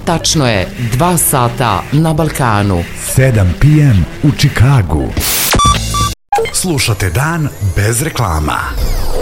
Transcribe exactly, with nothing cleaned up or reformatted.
Tačno je dva sata na Balkanu. sedam pe em u Čikagu. Slušate Dan bez reklama.